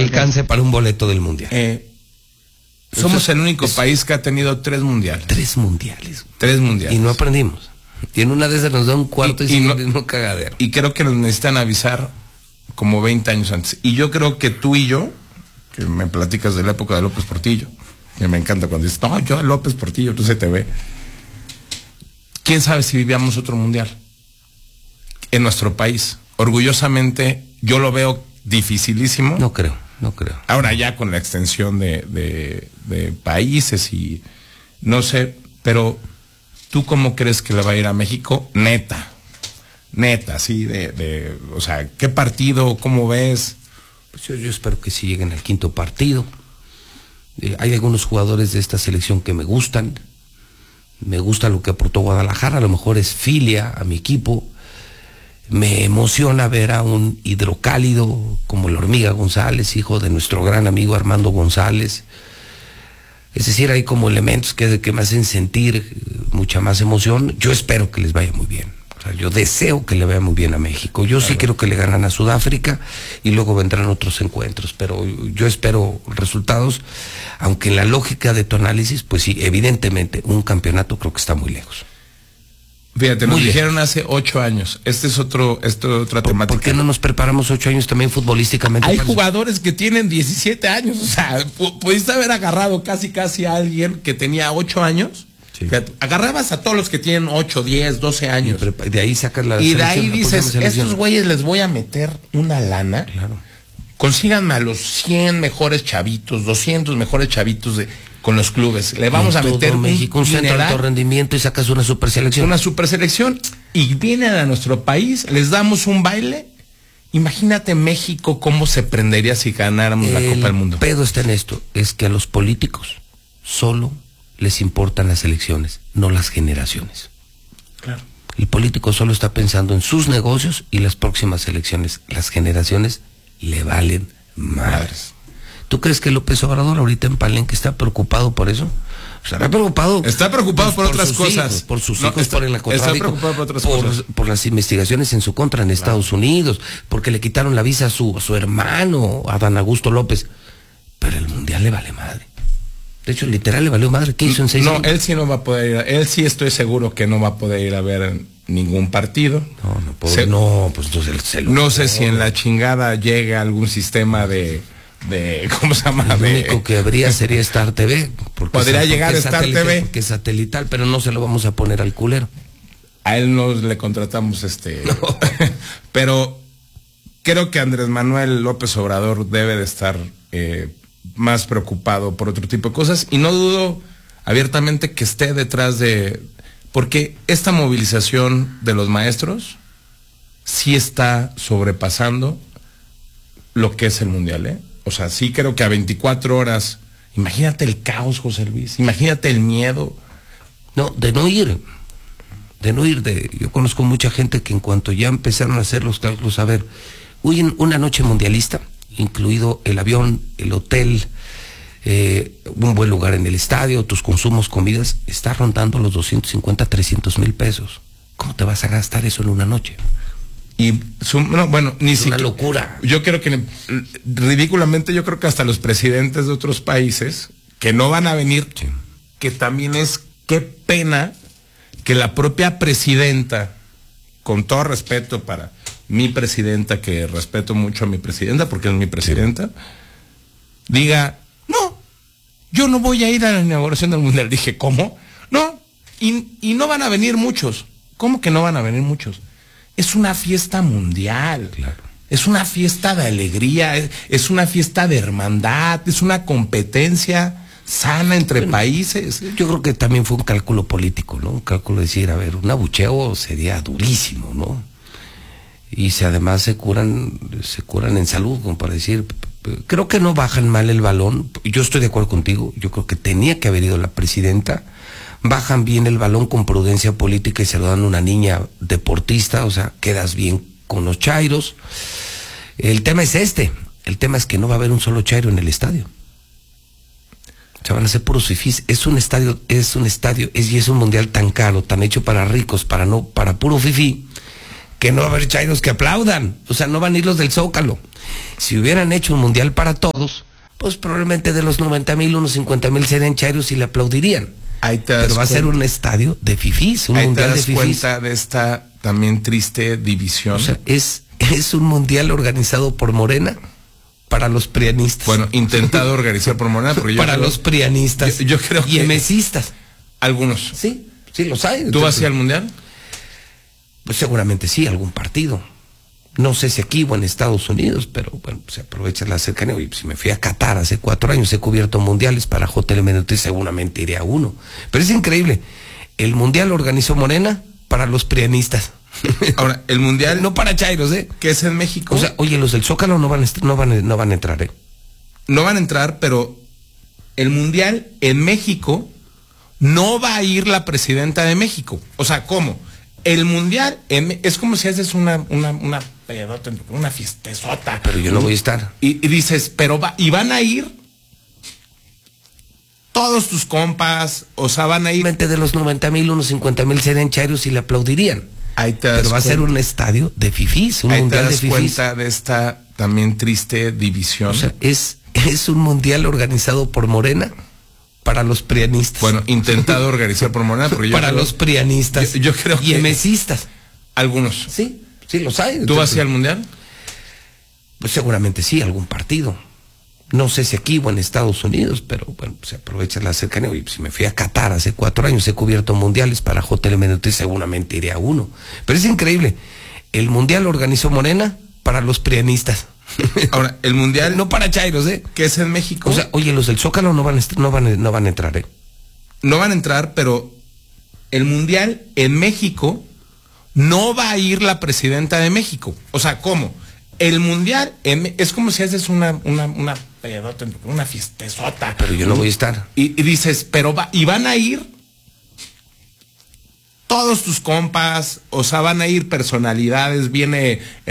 alcance para un boleto del mundial. Somos el único país que ha tenido 3 mundiales. 3 mundiales. 3 mundiales. Y no aprendimos. Y en una de esas nos da un cuarto y no cagadero. Y creo que nos necesitan avisar como 20 años antes. Y yo creo que tú y yo, que me platicas de la época de López Portillo, que me encanta cuando dices, no, yo López Portillo, tú se te ve. ¿Quién sabe si vivíamos otro mundial en nuestro país? Orgullosamente, yo lo veo dificilísimo. No creo. Ahora ya con la extensión de países y no sé, pero ¿tú cómo crees que le va a ir a México? Neta, sí, o sea, ¿qué partido? ¿Cómo ves? Pues yo espero que sí lleguen al 5.º partido. Hay algunos jugadores de esta selección que me gustan. Me gusta lo que aportó Guadalajara, a lo mejor es filia a mi equipo. Me emociona ver a un hidrocálido como el Hormiga González, hijo de nuestro gran amigo Armando González. Es decir, hay como elementos que me hacen sentir mucha más emoción. Yo espero que les vaya muy bien. O sea, yo deseo que le vaya muy bien a México. Yo sí quiero que le ganan a Sudáfrica y luego vendrán otros encuentros, pero yo espero resultados, aunque en la lógica de tu análisis, pues sí, evidentemente un campeonato creo que está muy lejos. Fíjate, nos dijeron hace 8 años. Esto es otra temática. ¿Por qué no nos preparamos 8 años también futbolísticamente? Hay jugadores que tienen 17 años. O sea, pudiste haber agarrado casi a alguien que tenía 8 años. Sí. Fíjate, agarrabas a todos los que tienen 8, 10, 12 años. Y de ahí sacas la y de ahí dices, estos güeyes les voy a meter una lana. Claro. Consíganme a los 100 mejores chavitos, 200 mejores chavitos con los clubes. Le vamos a meter México, un centro de alto rendimiento y sacas una superselección. Una superselección y vienen a nuestro país, les damos un baile. Imagínate México cómo se prendería si ganáramos la Copa del Mundo. El pedo está en esto, es que a los políticos solo les importan las elecciones, no las generaciones. Claro. El político solo está pensando en sus negocios y las próximas elecciones. Las generaciones le valen madres. ¿Tú crees que López Obrador ahorita en Palenque está preocupado por eso? Estará preocupado. Está preocupado por otras cosas. Por sus hijos, por el narcotráfico. Está preocupado por otras cosas. Por las investigaciones en su contra en Estados Unidos, porque le quitaron la visa a su hermano, a Dan Augusto López. Pero el mundial le vale madre. De hecho, literal le valió madre. ¿Qué hizo en 6 años? No, él sí no va a poder ir. Él sí estoy seguro que no va a poder ir a ver ningún partido. No puede. Pues entonces no sé si en la chingada llega algún sistema de ¿cómo se llama? Lo único que habría sería Star TV. Podría llegar a Star TV. Porque es satelital, pero no se lo vamos a poner al culero. A él no le contratamos No. Pero creo que Andrés Manuel López Obrador debe de estar más preocupado por otro tipo de cosas. Y no dudo abiertamente que esté detrás de... Porque esta movilización de los maestros sí está sobrepasando lo que es el mundial, ¿eh? O sea, sí creo que a 24 horas, imagínate el caos, José Luis, imagínate el miedo. No, de no ir. Yo conozco mucha gente que en cuanto ya empezaron a hacer los cálculos, a ver, una noche mundialista, incluido el avión, el hotel, un buen lugar en el estadio, tus consumos, comidas, está rondando los 250, 300 mil pesos. ¿Cómo te vas a gastar eso en una noche? Y ni siquiera. Una locura. Yo creo que ridículamente yo creo que hasta los presidentes de otros países que no van a venir, sí. Que también qué pena que la propia presidenta, con todo respeto para mi presidenta, que respeto mucho a mi presidenta porque es mi presidenta, sí. Diga, no, yo no voy a ir a la inauguración del mundial. Dije, ¿cómo? No, y no van a venir muchos. ¿Cómo que no van a venir muchos? Es una fiesta mundial, claro. Es una fiesta de alegría, es una fiesta de hermandad, es una competencia sana entre países. Yo creo que también fue un cálculo político, ¿no? Un cálculo de decir, a ver, un abucheo sería durísimo, ¿no? Y si además se curan en salud, como para decir, creo que no bajan mal el balón. Yo estoy de acuerdo contigo, yo creo que tenía que haber ido la presidenta. Bajan bien el balón con prudencia política y se lo dan a una niña deportista, o sea, quedas bien con los chairos. El tema es el tema es que no va a haber un solo chairo en el estadio. O sea, van a ser puros fifís. Es un estadio y es un mundial tan caro, tan hecho para ricos, para puro fifí, que no va a haber chairos que aplaudan. O sea, no van a ir los del Zócalo. Si hubieran hecho un mundial para todos, pues probablemente de los 90,000, unos 50,000 serían chairos y le aplaudirían. Pero va a ser un estadio de fifís, un mundial de fifís. Ahí te das cuenta de esta también triste división. O sea, es un mundial organizado por Morena para los prianistas. Bueno, intentado organizar por Morena, porque para los prianistas. Yo creo y emesistas. Algunos. Sí, los hay. ¿Tú vas al mundial? Pues seguramente sí, algún partido. No sé si aquí o en Estados Unidos, pero bueno, se aprovecha la cercanía. Oye, si me fui a Qatar hace 4 años, he cubierto mundiales para JLM, seguramente iré a uno. Pero es increíble. El mundial lo organizó Morena para los prianistas. Ahora, el mundial no para chairos, que es en México. O sea, oye, los del Zócalo no van a entrar, No van a entrar, pero el mundial en México no va a ir la presidenta de México. O sea, ¿cómo? El mundial es como si haces una pedota, una fiestezota. Pero yo no voy a estar. Y dices, y van a ir todos tus compas, o sea, van a ir. De los 90,000, unos 50,000 serían chairos y le aplaudirían. Pero va a ser un estadio de fifís, un mundial de fifís. Ahí te das cuenta de esta también triste división. O sea, es un mundial organizado por Morena para los prianistas. Bueno, intentado organizar por Morena, porque para los prianistas. Yo creo y emesistas. Algunos. Sí, los hay. ¿Tú vas al mundial? Pues seguramente sí, algún partido. No sé si aquí o en Estados Unidos, pero bueno, se aprovecha la cercanía. Oye, si me fui a Qatar hace 4 años, he cubierto mundiales para JLM, seguramente iré a uno. Pero es increíble. El mundial lo organizó Morena para los prianistas. Ahora, el mundial no para chairos, que es en México. O sea, oye, los del Zócalo no van a entrar, No van a entrar, pero el mundial en México no va a ir la presidenta de México. O sea, ¿cómo? El mundial es como si haces una pedota, una fiestezota. Pero yo no voy a estar. Y dices, y van a ir todos tus compas, o sea, van a ir personalidades, viene